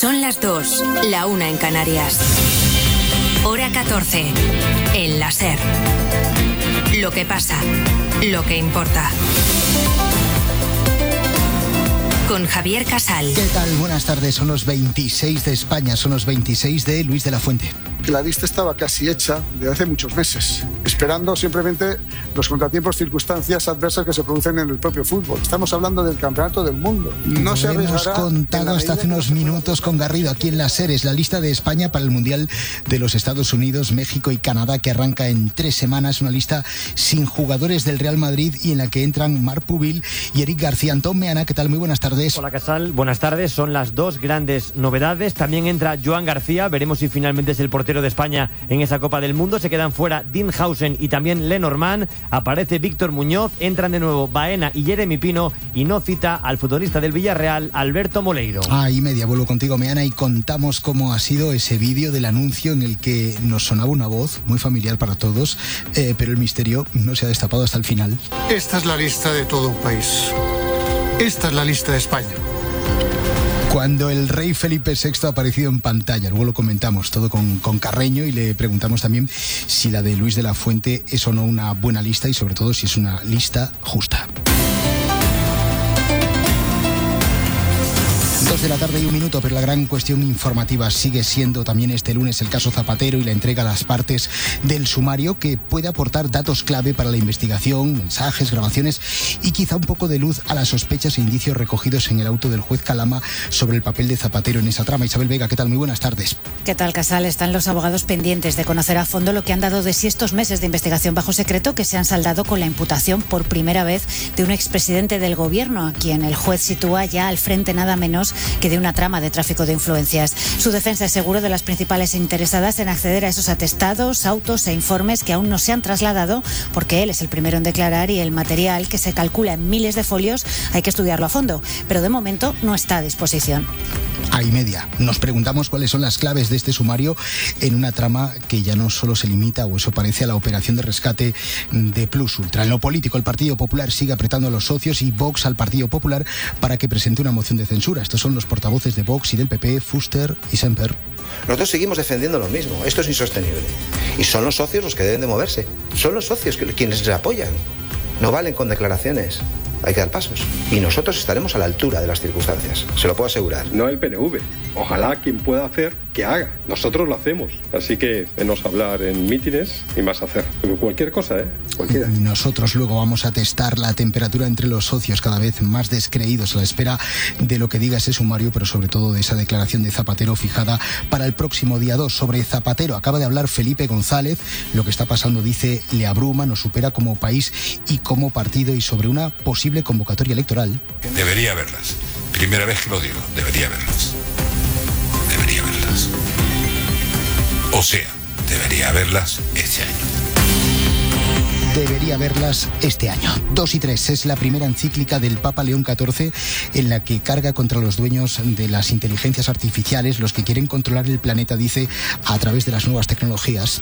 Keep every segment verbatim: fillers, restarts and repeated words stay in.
Son las dos, la una en Canarias. Hora catorce, en la SER. Lo que pasa, lo que importa. Con Javier Casal. ¿Qué tal? Buenas tardes. Son los veintiséis de España, son los veintiséis de Luis de la Fuente. La lista estaba casi hecha desde hace muchos meses, esperando simplemente los contratiempos, circunstancias adversas que se producen en el propio fútbol. Estamos hablando del campeonato del mundo. No se hemos contado hasta hace unos minutos con Garrido aquí en la SER. Es la lista de España para el Mundial de los Estados Unidos, México y Canadá, que arranca en tres semanas. Una lista sin jugadores del Real Madrid y en la que entran Marc Pubil y Eric García. Antón Meana, ¿qué tal? Muy buenas tardes. Hola Casal, buenas tardes. Son las dos grandes novedades. También entra Joan García. Veremos si finalmente es el portero de España en esa Copa del Mundo. Se quedan fuera Dean Howson y también Lenormand. Aparece Víctor Muñoz. Entran de nuevo Baena y Jeremy Pino. Y no cita al futbolista del Villarreal, Alberto Moleiro. Ah, y media, vuelvo contigo, Meana, y contamos cómo ha sido ese vídeo del anuncio en el que nos sonaba una voz muy familiar para todos, eh, pero el misterio no se ha destapado hasta el final. Esta es la lista de todo un país. Esta es la lista de España. Cuando el rey Felipe sexto ha aparecido en pantalla, luego lo comentamos todo con, con Carreño y le preguntamos también si la de Luis de la Fuente es o no una buena lista y sobre todo si es una lista justa. Dos de la tarde y un minuto, pero la gran cuestión informativa sigue siendo también este lunes el caso Zapatero y la entrega a las partes del sumario que puede aportar datos clave para la investigación, mensajes, grabaciones y quizá un poco de luz a las sospechas e indicios recogidos en el auto del juez Calama sobre el papel de Zapatero en esa trama. Isabel Vega, ¿qué tal? Muy buenas tardes. ¿Qué tal, Casal? Están los abogados pendientes de conocer a fondo lo que han dado de sí estos meses de investigación bajo secreto que se han saldado con la imputación por primera vez de un expresidente del gobierno, a quien el juez sitúa ya al frente nada menos que de una trama de tráfico de influencias. Su defensa es seguro de las principales interesadas en acceder a esos atestados, autos e informes que aún no se han trasladado porque él es el primero en declarar y el material, que se calcula en miles de folios, hay que estudiarlo a fondo, pero de momento no está a disposición. A y media. Nos preguntamos cuáles son las claves de este sumario en una trama que ya no solo se limita, o eso parece, a la operación de rescate de Plus Ultra. En lo político, el Partido Popular sigue apretando a los socios y Vox al Partido Popular para que presente una moción de censura. Estos son los portavoces de Vox y del P P, Fuster y Semper. Nosotros seguimos defendiendo lo mismo. Esto es insostenible. Y son los socios los que deben de moverse. Son los socios quienes les apoyan. No valen con declaraciones. Hay que dar pasos. Y nosotros estaremos a la altura de las circunstancias. Se lo puedo asegurar. No el P N V. Ojalá quien pueda hacer, que haga. Nosotros lo hacemos. Así que menos hablar en mítines y más hacer. Pero cualquier cosa, ¿eh? Cualquiera. Nosotros luego vamos a testar la temperatura entre los socios, cada vez más descreídos a la espera de lo que diga ese sumario, pero sobre todo de esa declaración de Zapatero fijada para el próximo día dos. Sobre Zapatero acaba de hablar Felipe González. Lo que está pasando, dice, le abruma, nos supera como país y como partido, y sobre una posible convocatoria electoral. Debería haberlas. Primera vez que lo digo, debería haberlas. Debería haberlas. O sea, debería haberlas este año. Debería verlas este año. Dos y tres es la primera encíclica del Papa León catorce en la que carga contra los dueños de las inteligencias artificiales, los que quieren controlar el planeta, dice, a través de las nuevas tecnologías.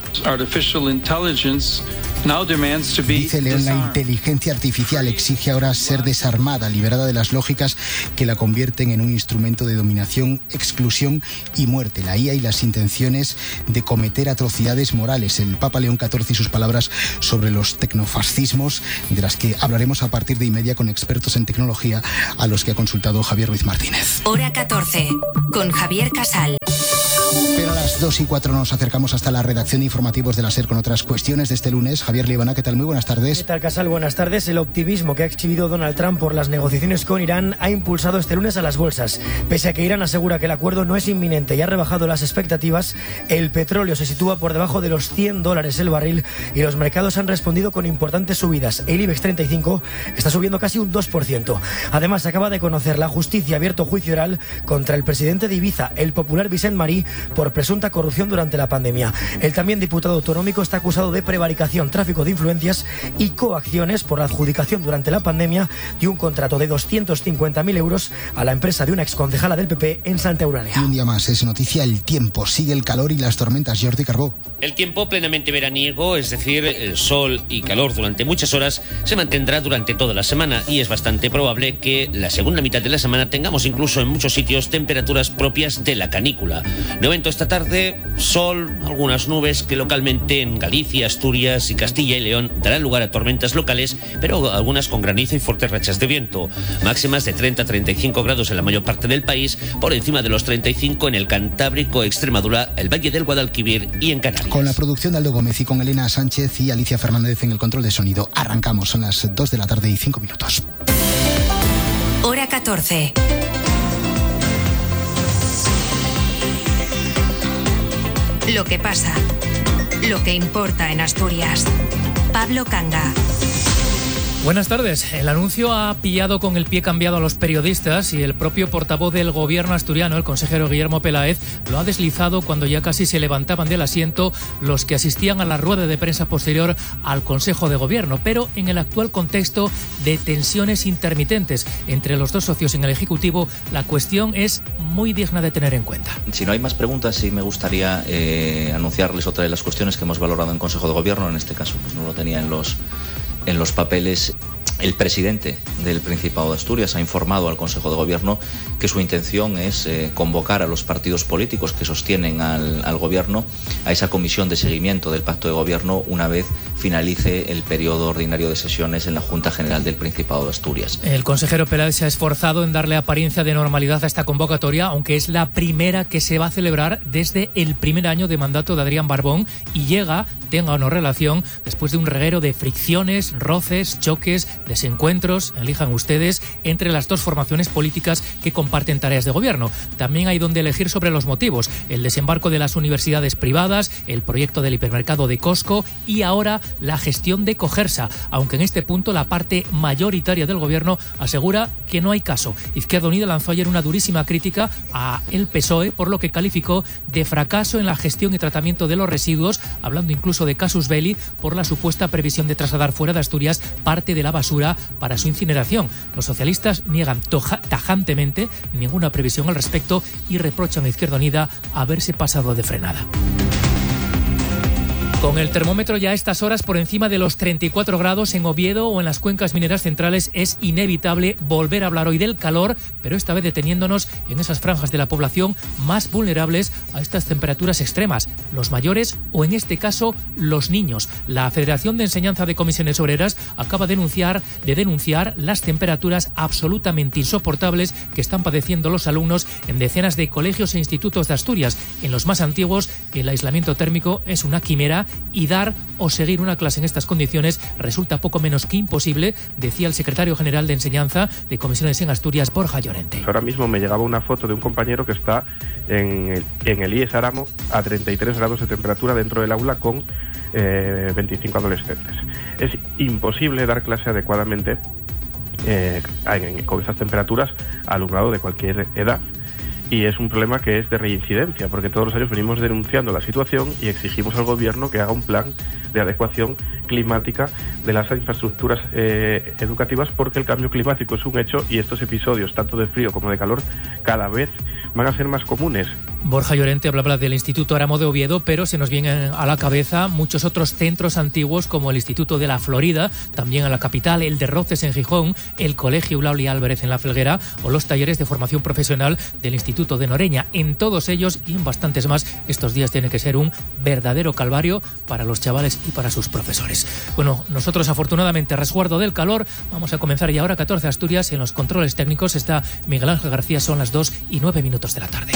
Dice León, la inteligencia artificial exige ahora ser desarmada, liberada de las lógicas que la convierten en un instrumento de dominación, exclusión y muerte. La I A y las intenciones de cometer atrocidades morales. El Papa León catorce y sus palabras sobre los tecnofascismos, de las que hablaremos a partir de y media con expertos en tecnología a los que ha consultado Javier Ruiz Martínez. Hora catorce, con Javier Casal. Pero a las dos y cuatro nos acercamos hasta la redacción de informativos de la SER con otras cuestiones de este lunes. Javier Líbana, ¿qué tal? Muy buenas tardes. ¿Qué tal, Casal? Buenas tardes. El optimismo que ha exhibido Donald Trump por las negociaciones con Irán ha impulsado este lunes a las bolsas. Pese a que Irán asegura que el acuerdo no es inminente y ha rebajado las expectativas, el petróleo se sitúa por debajo de los cien dólares el barril y los mercados han respondido con importantes subidas. El IBEX treinta y cinco está subiendo casi un dos por ciento. Además, acaba de conocer la justicia abierto juicio oral contra el presidente de Ibiza, el popular Vicent Marí, por presunta corrupción durante la pandemia. El también diputado autonómico está acusado de prevaricación, tráfico de influencias y coacciones por la adjudicación durante la pandemia de un contrato de doscientos cincuenta mil euros a la empresa de una exconcejala del P P en Santa Eulalia. Y un día más es noticia el tiempo. Sigue el calor y las tormentas. Jordi Carbó. El tiempo plenamente veraniego, es decir, el sol y calor durante muchas horas, se mantendrá durante toda la semana y es bastante probable que la segunda mitad de la semana tengamos incluso en muchos sitios temperaturas propias de la canícula. No evento esta tarde, sol, algunas nubes que localmente en Galicia, Asturias y Castilla y León darán lugar a tormentas locales, pero algunas con granizo y fuertes rachas de viento. Máximas de treinta a treinta y cinco grados en la mayor parte del país, por encima de los treinta y cinco en el Cantábrico, Extremadura, el Valle del Guadalquivir y en Canarias. Con la producción de Aldo Gómez y con Elena Sánchez y Alicia Fernández en el control de sonido. Arrancamos, son las dos de la tarde y cinco minutos. Hora catorce. Lo que pasa, lo que importa en Asturias. Pablo Canga. Buenas tardes. El anuncio ha pillado con el pie cambiado a los periodistas y el propio portavoz del gobierno asturiano, el consejero Guillermo Peláez, lo ha deslizado cuando ya casi se levantaban del asiento los que asistían a la rueda de prensa posterior al Consejo de Gobierno, pero en el actual contexto de tensiones intermitentes entre los dos socios en el Ejecutivo, la cuestión es muy digna de tener en cuenta. Si no hay más preguntas, sí me gustaría eh, anunciarles otra de las cuestiones que hemos valorado en Consejo de Gobierno. En este caso, pues no lo tenía en los En los papeles. El presidente del Principado de Asturias ha informado al Consejo de Gobierno que su intención es eh, convocar a los partidos políticos que sostienen al, al Gobierno a esa comisión de seguimiento del Pacto de Gobierno una vez finalice el periodo ordinario de sesiones en la Junta General del Principado de Asturias. El consejero Peláez se ha esforzado en darle apariencia de normalidad a esta convocatoria, aunque es la primera que se va a celebrar desde el primer año de mandato de Adrián Barbón y llega, tenga o no relación, después de un reguero de fricciones, roces, choques, desencuentros, elijan ustedes, entre las dos formaciones políticas que comparten tareas de gobierno. También hay donde elegir sobre los motivos: el desembarco de las universidades privadas, el proyecto del hipermercado de Costco y ahora la gestión de Cogersa, aunque en este punto la parte mayoritaria del gobierno asegura que no hay caso. Izquierda Unida lanzó ayer una durísima crítica a el P S O E por lo que calificó de fracaso en la gestión y tratamiento de los residuos, hablando incluso de casus belli por la supuesta previsión de trasladar fuera de Asturias parte de la basura para su incineración. Los socialistas niegan toja, tajantemente ninguna previsión al respecto y reprochan a Izquierda Unida haberse pasado de frenada. Con el termómetro ya a estas horas por encima de los treinta y cuatro grados en Oviedo o en las cuencas mineras centrales, es inevitable volver a hablar hoy del calor, pero esta vez deteniéndonos en esas franjas de la población más vulnerables a estas temperaturas extremas, los mayores o en este caso los niños. La Federación de Enseñanza de Comisiones Obreras acaba de denunciar, de denunciar las temperaturas absolutamente insoportables que están padeciendo los alumnos en decenas de colegios e institutos de Asturias. En los más antiguos, el aislamiento térmico es una quimera y dar o seguir una clase en estas condiciones resulta poco menos que imposible, decía el secretario general de Enseñanza de Comisiones en Asturias, Borja Llorente. Ahora mismo me llegaba una foto de un compañero que está en el, en el I E S Aramo a treinta y tres grados de temperatura dentro del aula con eh, veinticinco adolescentes. Es imposible dar clase adecuadamente eh, en, con estas temperaturas a alumnado de cualquier edad. Y es un problema que es de reincidencia, porque todos los años venimos denunciando la situación y exigimos al gobierno que haga un plan de adecuación climática de las infraestructuras eh, educativas, porque el cambio climático es un hecho y estos episodios, tanto de frío como de calor, cada vez van a ser más comunes. Borja Llorente hablaba del Instituto Aramo de Oviedo, pero se nos vienen a la cabeza muchos otros centros antiguos como el Instituto de la Florida, también a la capital, el de Roces en Gijón, el Colegio Eulalia Álvarez en La Felguera o los talleres de formación profesional del Instituto de Noreña. En todos ellos y en bastantes más, estos días tiene que ser un verdadero calvario para los chavales y para sus profesores. Bueno, nosotros afortunadamente a resguardo del calor vamos a comenzar ya ahora catorce Asturias. En los controles técnicos está Miguel Ángel García, son las dos y nueve minutos de la tarde.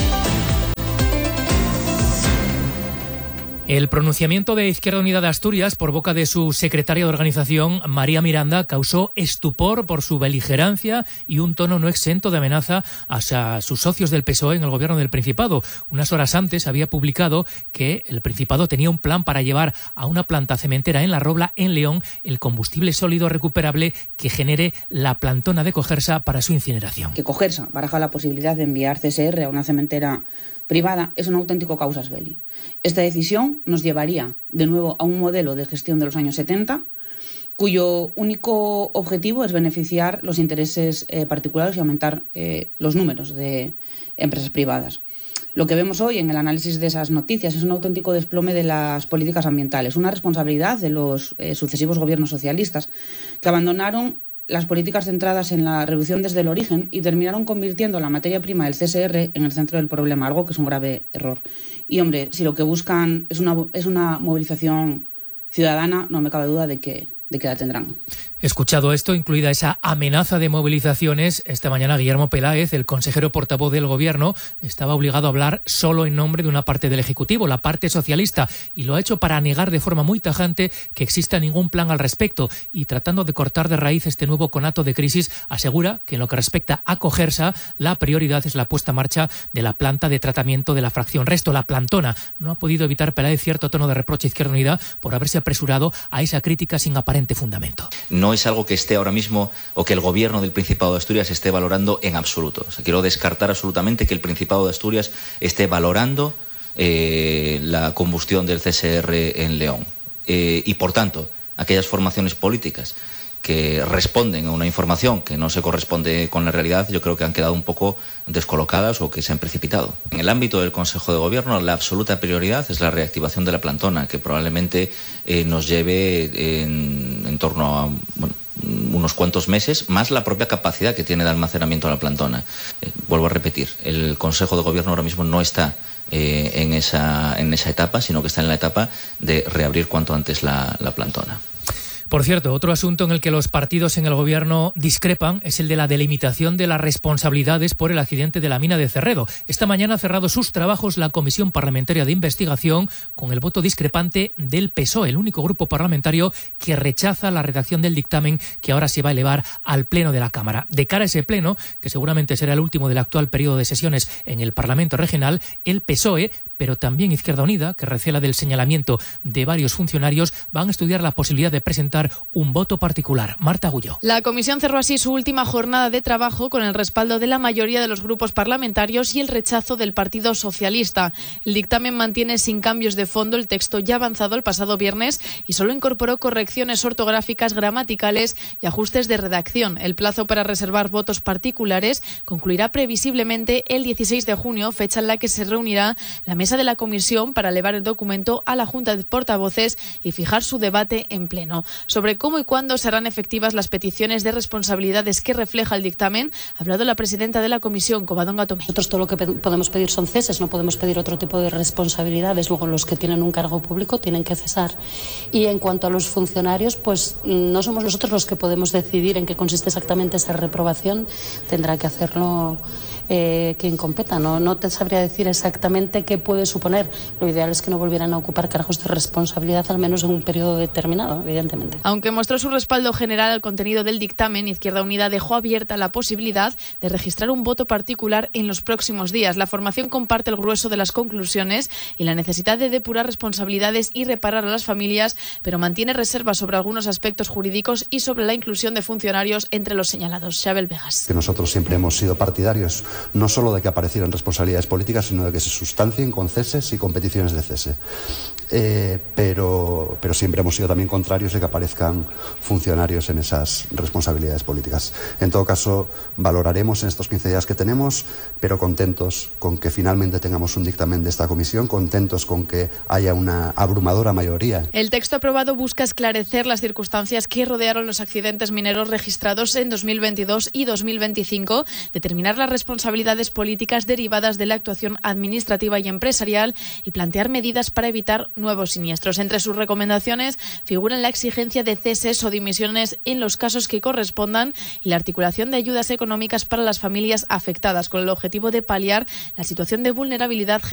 El pronunciamiento de Izquierda Unida de Asturias por boca de su secretaria de organización, María Miranda, causó estupor por su beligerancia y un tono no exento de amenaza hacia sus socios del P S O E en el gobierno del Principado. Unas horas antes había publicado que el Principado tenía un plan para llevar a una planta cementera en La Robla, en León, el combustible sólido recuperable que genere la plantona de Cogersa para su incineración. Que Cogersa baraja la posibilidad de enviar C S R a una cementera privada es un auténtico casus belli. Esta decisión nos llevaría de nuevo a un modelo de gestión de los años setenta, cuyo único objetivo es beneficiar los intereses eh, particulares y aumentar eh, los números de empresas privadas. Lo que vemos hoy en el análisis de esas noticias es un auténtico desplome de las políticas ambientales, una responsabilidad de los eh, sucesivos gobiernos socialistas que abandonaron las políticas centradas en la reducción desde el origen y terminaron convirtiendo la materia prima del C S R en el centro del problema, algo que es un grave error. Y hombre, si lo que buscan es una, es una movilización ciudadana, no me cabe duda de que, de que la tendrán. Escuchado esto, incluida esa amenaza de movilizaciones, esta mañana Guillermo Peláez, el consejero portavoz del Gobierno, estaba obligado a hablar solo en nombre de una parte del Ejecutivo, la parte socialista, y lo ha hecho para negar de forma muy tajante que exista ningún plan al respecto y tratando de cortar de raíz este nuevo conato de crisis, asegura que en lo que respecta a Cogersa, la prioridad es la puesta en marcha de la planta de tratamiento de la fracción resto, la plantona. No ha podido evitar Peláez cierto tono de reproche a Izquierda Unida por haberse apresurado a esa crítica sin aparente fundamento. No es algo que esté ahora mismo o que el Gobierno del Principado de Asturias esté valorando en absoluto. O sea, quiero descartar absolutamente que el Principado de Asturias esté valorando eh, la combustión del C S R en León. Eh, y, por tanto, aquellas formaciones políticas que responden a una información que no se corresponde con la realidad, yo creo que han quedado un poco descolocadas o que se han precipitado. En el ámbito del Consejo de Gobierno, la absoluta prioridad es la reactivación de la plantona, que probablemente eh, nos lleve en, en torno a bueno, unos cuantos meses, más la propia capacidad que tiene de almacenamiento de la plantona. Eh, vuelvo a repetir, el Consejo de Gobierno ahora mismo no está eh, en, esa, en esa etapa, sino que está en la etapa de reabrir cuanto antes la, la plantona. Por cierto, otro asunto en el que los partidos en el Gobierno discrepan es el de la delimitación de las responsabilidades por el accidente de la mina de Cerredo. Esta mañana ha cerrado sus trabajos la Comisión Parlamentaria de Investigación con el voto discrepante del P S O E, el único grupo parlamentario que rechaza la redacción del dictamen que ahora se va a elevar al Pleno de la Cámara. De cara a ese Pleno, que seguramente será el último del actual periodo de sesiones en el Parlamento Regional, el P S O E, pero también Izquierda Unida, que recela del señalamiento de varios funcionarios, van a estudiar la posibilidad de presentar un voto particular. Marta Agullo. La comisión cerró así su última jornada de trabajo con el respaldo de la mayoría de los grupos parlamentarios y el rechazo del Partido Socialista. El dictamen mantiene sin cambios de fondo el texto ya avanzado el pasado viernes y solo incorporó correcciones ortográficas, gramaticales y ajustes de redacción. El plazo para reservar votos particulares concluirá previsiblemente el dieciséis de junio, fecha en la que se reunirá la mesa de la comisión para elevar el documento a la Junta de Portavoces y fijar su debate en pleno. Sobre cómo y cuándo serán efectivas las peticiones de responsabilidades que refleja el dictamen, ha hablado la presidenta de la comisión, Covadonga Tomé. Nosotros todo lo que podemos pedir son ceses, no podemos pedir otro tipo de responsabilidades. Luego los que tienen un cargo público tienen que cesar. Y en cuanto a los funcionarios, pues no somos nosotros los que podemos decidir en qué consiste exactamente esa reprobación. Tendrá que hacerlo Eh, quien competa. No, no te sabría decir exactamente qué puede suponer. Lo ideal es que no volvieran a ocupar cargos de responsabilidad, al menos en un periodo determinado, evidentemente. Aunque mostró su respaldo general al contenido del dictamen, Izquierda Unida dejó abierta la posibilidad de registrar un voto particular en los próximos días. La formación comparte el grueso de las conclusiones y la necesidad de depurar responsabilidades y reparar a las familias, pero mantiene reservas sobre algunos aspectos jurídicos y sobre la inclusión de funcionarios entre los señalados. Xabel Vegas. Que nosotros siempre hemos sido partidarios no solo de que aparecieran responsabilidades políticas, sino de que se sustancien con ceses y con peticiones de cese. Eh, pero, pero siempre hemos sido también contrarios de que aparezcan funcionarios en esas responsabilidades políticas. En todo caso, valoraremos en estos quince días que tenemos, pero contentos con que finalmente tengamos un dictamen de esta comisión, contentos con que haya una abrumadora mayoría. El texto aprobado busca esclarecer las circunstancias que rodearon los accidentes mineros registrados en dos mil veintidós y dos mil veinticinco, determinar las responsabilidades políticas derivadas de la actuación administrativa y empresarial y plantear medidas para evitar nuevos siniestros. Entre sus recomendaciones figuran la exigencia de ceses o dimisiones en los casos que correspondan y la articulación de ayudas económicas para las familias afectadas, con el objetivo de paliar la situación de vulnerabilidad